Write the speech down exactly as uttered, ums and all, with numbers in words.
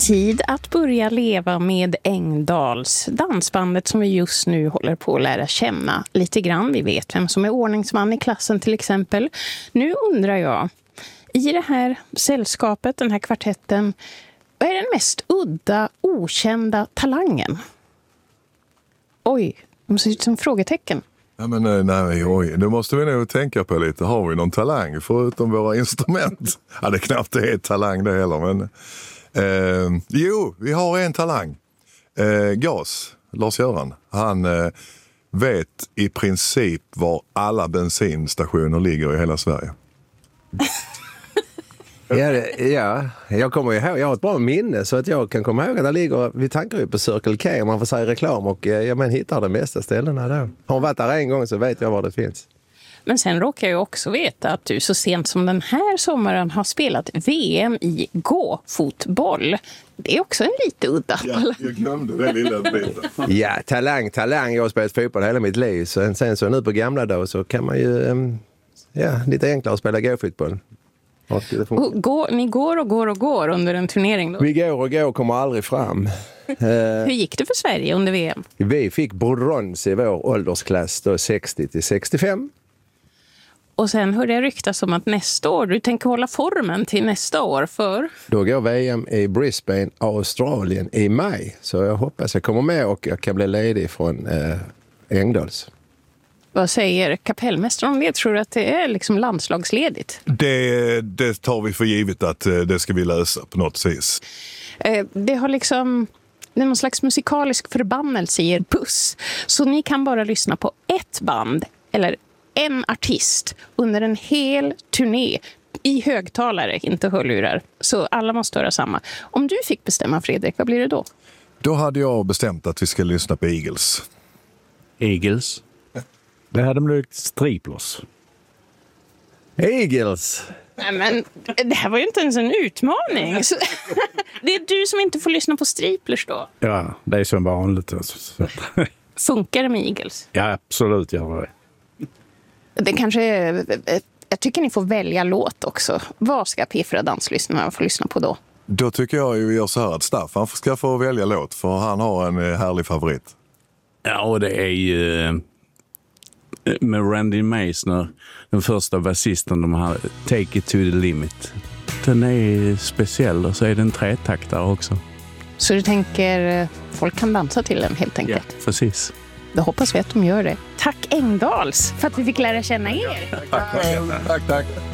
Tid att börja leva med Engdahls, dansbandet som vi just nu håller på att lära känna lite grann. Vi vet vem som är ordningsman i klassen till exempel. Nu undrar jag, i det här sällskapet, den här kvartetten, vad är den mest udda, okända talangen? Oj, de ser ut som frågetecken. Ja, men nej, oj, nu måste vi nog tänka på lite. Har vi någon talang förutom våra instrument? Ja, det är knappt det är talang det heller, men... Eh, jo, vi har en talang. Eh, Gas, Lars-Göran. Han eh, vet i princip var alla bensinstationer ligger i hela Sverige. Ja, det, ja, jag kommer ihåg, jag har ett bra minne så att jag kan komma ihåg att det ligger, vi tankar ju på Circle K om man får säga reklam och ja, men hittar de mesta ställena då. Har man varit där en gång så vet jag var det finns. Men sen råkar jag också veta att du så sent som den här sommaren har spelat V M i gå-fotboll. Det är också en lite udda. Ja, jag glömde den lilla biten. Ja, talang, talang. Jag har spelat fotboll hela mitt liv. Så sen så nu på gamla dagar så kan man ju, ja, lite enklare att spela gå-fotboll. Och gå, ni går och går och går under en turnering då? Vi går och går och kommer aldrig fram. Hur gick det för Sverige under V M? Vi fick brons i vår åldersklass då sextio till sextiofem. Och sen hörde jag ryktas om att nästa år, du tänker hålla formen till nästa år för? Då går V M i Brisbane, Australien i maj. Så jag hoppas jag kommer med och jag kan bli ledig från eh, Engdahls. Vad säger kapellmästaren om det? Tror du att det är liksom landslagsledigt? Det, det tar vi för givet att det ska vi lösa på något vis. Eh, det har liksom... Det är någon slags musikalisk förbannelse i er buss. Så ni kan bara lyssna på ett band eller en artist under en hel turné i högtalare, inte hörlurar. Så alla måste höra samma. Om du fick bestämma, Fredrik, vad blir det då? Då hade jag bestämt att vi ska lyssna på Eagles. Eagles? Det hade blivit Striplers. Eagles! Nej, men det här var ju inte ens en utmaning. Så, det är du som inte får lyssna på Striplers då. Ja, det är som vanligt. Alltså. Funkar det med Eagles? Ja, absolut gör det. Det kanske är, jag tycker ni får välja låt också. Vad ska P fyra danslyssnarna få lyssna på då? Då tycker jag ju gör så här att Staffan ska få välja låt för han har en härlig favorit. Ja, och det är ju med Randy Meisner, den första basisten de har, Take It To The Limit. Den är speciell och så är den tretaktare också. Så du tänker folk kan dansa till den helt enkelt? Ja, precis. Då hoppas vi att de gör det. Tack Engdahls för att vi fick lära känna er. Tack, tack. tack, tack.